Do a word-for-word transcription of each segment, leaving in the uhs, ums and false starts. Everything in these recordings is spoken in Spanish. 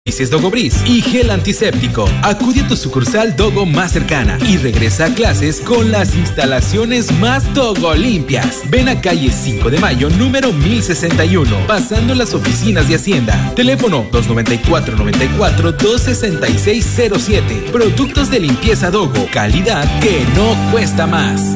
Dogobris y gel antiséptico. Acude a tu sucursal Dogo más cercana y regresa a clases con las instalaciones más Dogo limpias. Ven a calle cinco de mayo, número mil sesenta y uno, pasando las oficinas de Hacienda. Teléfono dos noventa y cuatro, noventa y cuatro, dos sesenta y seis cero siete. Productos de limpieza Dogo, calidad que no cuesta más.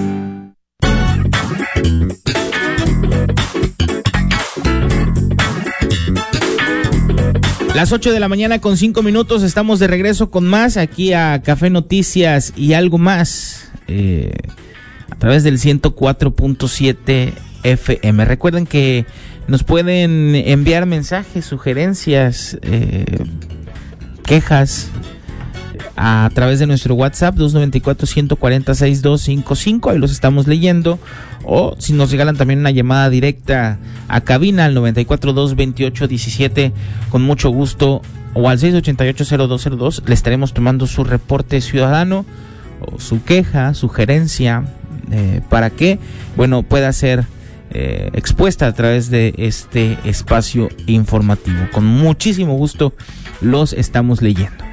Las ocho de la mañana con cinco minutos, estamos de regreso con más aquí a Café Noticias y algo más eh, a través del ciento cuatro punto siete F M. Recuerden que nos pueden enviar mensajes, sugerencias, eh, quejas a través de nuestro WhatsApp dos noventa y cuatro, ciento cuarenta, sesenta y dos cincuenta y cinco, ahí los estamos leyendo, o si nos regalan también una llamada directa a cabina al noventa y cuatro, doscientos veintiocho, diecisiete, con mucho gusto, o al seis ochenta y ocho, cero dos cero dos, le estaremos tomando su reporte ciudadano o su queja, sugerencia, eh, para que, bueno, pueda ser eh, expuesta a través de este espacio informativo. Con muchísimo gusto los estamos leyendo.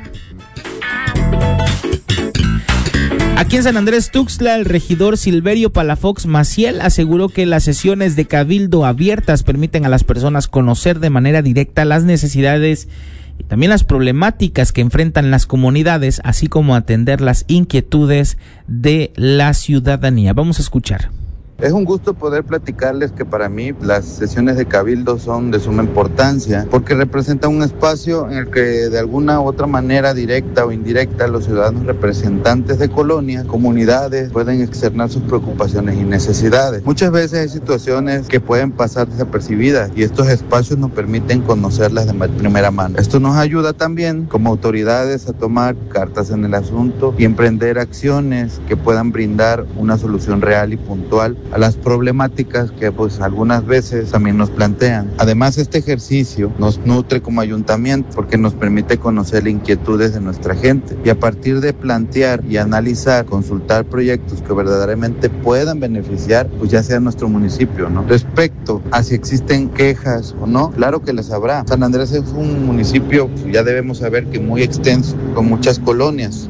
Aquí en San Andrés Tuxtla, el regidor Silverio Palafox Maciel aseguró que las sesiones de cabildo abiertas permiten a las personas conocer de manera directa las necesidades y también las problemáticas que enfrentan las comunidades, así como atender las inquietudes de la ciudadanía. Vamos a escuchar. Es un gusto poder platicarles que para mí las sesiones de cabildo son de suma importancia porque representan un espacio en el que de alguna u otra manera, directa o indirecta, los ciudadanos representantes de colonias, comunidades, pueden externar sus preocupaciones y necesidades. Muchas veces hay situaciones que pueden pasar desapercibidas y estos espacios nos permiten conocerlas de primera mano. Esto nos ayuda también como autoridades a tomar cartas en el asunto y emprender acciones que puedan brindar una solución real y puntual a las problemáticas que pues algunas veces también nos plantean. Además, este ejercicio nos nutre como ayuntamiento porque nos permite conocer las inquietudes de nuestra gente y a partir de plantear y analizar, consultar proyectos que verdaderamente puedan beneficiar, pues ya sea nuestro municipio, ¿no? Respecto a si existen quejas o no, claro que las habrá. San Andrés es un municipio, ya debemos saber que muy extenso, con muchas colonias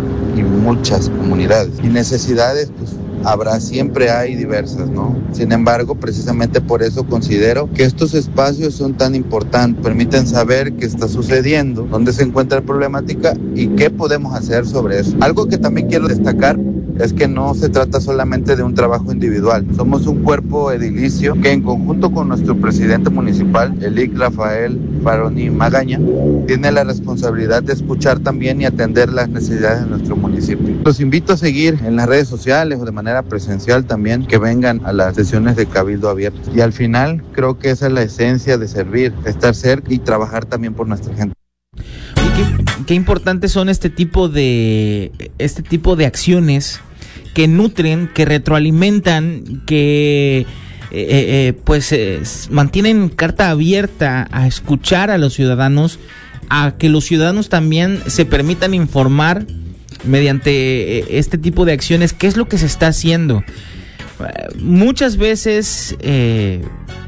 y muchas comunidades y necesidades, pues habrá, siempre hay diversas, ¿no? Sin embargo, precisamente por eso considero que estos espacios son tan importantes, permiten saber qué está sucediendo, dónde se encuentra la problemática y qué podemos hacer sobre eso. Algo que también quiero destacar es que no se trata solamente de un trabajo individual. Somos un cuerpo edilicio que en conjunto con nuestro presidente municipal, el I C Rafael Faroni Magaña, tiene la responsabilidad de escuchar también y atender las necesidades de nuestro municipio. Los invito a seguir en las redes sociales o de manera presencial también, que vengan a las sesiones de cabildo abierto. Y al final creo que esa es la esencia de servir, estar cerca y trabajar también por nuestra gente. Qué, qué importantes son este tipo de este tipo de acciones que nutren, que retroalimentan, que eh, eh, pues eh, mantienen carta abierta a escuchar a los ciudadanos, a que los ciudadanos también se permitan informar mediante eh, este tipo de acciones qué es lo que se está haciendo. Eh, muchas veces eh,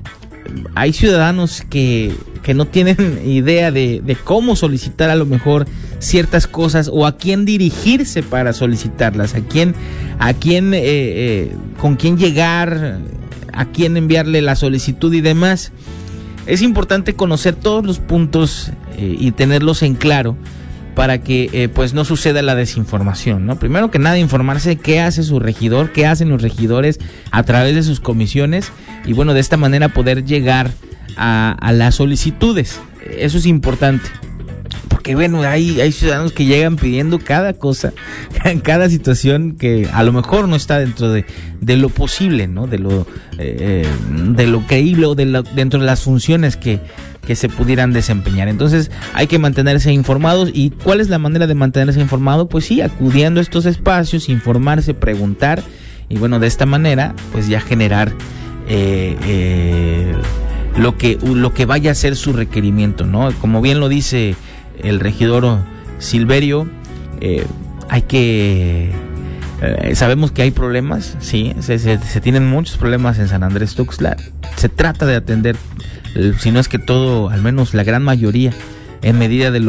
hay ciudadanos que, que no tienen idea de, de cómo solicitar a lo mejor ciertas cosas o a quién dirigirse para solicitarlas, a quién, a quién, eh, eh, con quién llegar, a quién enviarle la solicitud y demás. Es importante conocer todos los puntos eh, y tenerlos en claro para que eh, pues no suceda la desinformación, ¿no? Primero que nada, informarse de qué hace su regidor, qué hacen los regidores a través de sus comisiones y bueno, de esta manera poder llegar a, a las solicitudes. Eso es importante. Porque bueno, hay, hay ciudadanos que llegan pidiendo cada cosa, cada situación que a lo mejor no está dentro de, de lo posible, ¿no? De lo eh, de lo creíble o de la, dentro de las funciones que, que se pudieran desempeñar. Entonces hay que mantenerse informados. ¿Y cuál es la manera de mantenerse informado? Pues sí, acudiendo a estos espacios, informarse, preguntar y bueno, de esta manera pues ya generar eh, eh, lo que lo que vaya a ser su requerimiento, ¿no? Como bien lo dice el regidor Silverio, eh, hay que eh, sabemos que hay problemas, sí, se, se, se tienen muchos problemas en San Andrés Tuxtla. Se trata de atender, eh, si no es que todo, al menos la gran mayoría, en medida de lo